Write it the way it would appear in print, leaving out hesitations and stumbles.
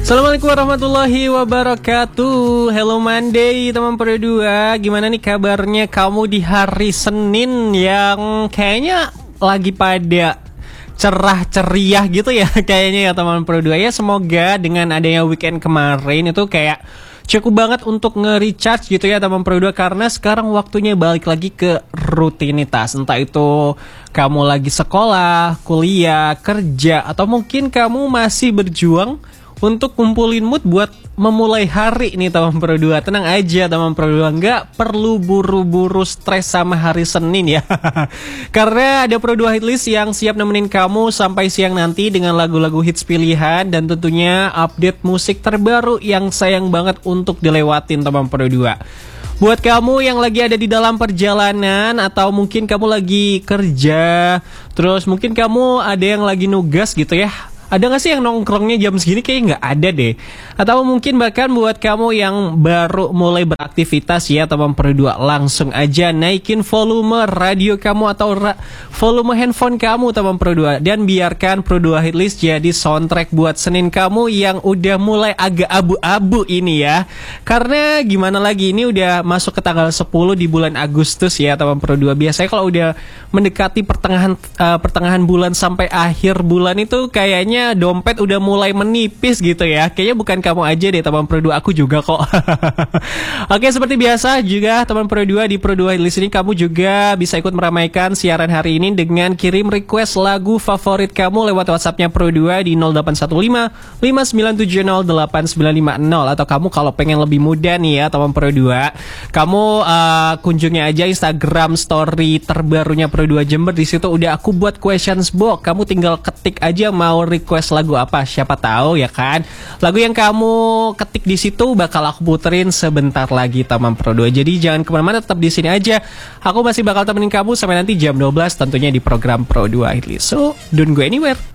Assalamualaikum warahmatullahi wabarakatuh. Hello Monday teman Pro 2. Gimana nih kabarnya kamu di hari Senin yang kayaknya lagi pada cerah ceria gitu ya kayaknya ya teman Pro 2 ya. Semoga dengan adanya weekend kemarin itu kayak cukup banget untuk nge-recharge gitu ya teman Pro 2, karena sekarang waktunya balik lagi ke rutinitas. Entah itu kamu lagi sekolah, kuliah, kerja, atau mungkin kamu masih berjuang untuk kumpulin mood buat memulai hari nih teman Pro 2. Tenang aja teman Pro 2, nggak perlu buru-buru stres sama hari Senin ya. Karena ada Pro 2 Hitlist yang siap nemenin kamu sampai siang nanti dengan lagu-lagu hits pilihan dan tentunya update musik terbaru yang sayang banget untuk dilewatin teman Pro 2. Buat kamu yang lagi ada di dalam perjalanan atau mungkin kamu lagi kerja, terus mungkin kamu ada yang lagi nugas gitu ya. Ada gak sih yang nongkrongnya jam segini? Kayaknya gak ada deh. Atau mungkin bahkan buat kamu yang baru mulai beraktivitas ya teman Pro 2, langsung aja naikin volume radio kamu atau volume handphone kamu teman Pro 2. Dan biarkan Pro 2 Hitlist jadi soundtrack buat Senin kamu yang udah mulai agak abu-abu ini ya. Karena gimana lagi, ini udah masuk ke tanggal 10 di bulan Agustus ya teman Pro 2. Biasanya kalau udah mendekati pertengahan bulan sampai akhir bulan itu kayaknya dompet udah mulai menipis gitu ya. Kayaknya bukan kamu aja deh teman Pro 2, aku juga kok. Oke, seperti biasa juga teman Pro 2, di Pro 2 Hitlist ini kamu juga bisa ikut meramaikan siaran hari ini dengan kirim request lagu favorit kamu lewat WhatsAppnya Pro 2 di 0815 5970 8950. Atau kamu kalau pengen lebih mudah nih ya teman Pro 2, kamu kunjungi aja Instagram story terbarunya Pro 2 Jember. Di situ udah aku buat questions box. Kamu tinggal ketik aja mau request lagu apa, siapa tahu ya kan lagu yang kamu ketik di situ bakal aku puterin sebentar lagi teman Pro 2. Jadi jangan kemana-mana, tetap di sini aja. Aku masih bakal temenin kamu sampai nanti jam 12 tentunya di program Pro 2 Hitlist. So don't go anywhere.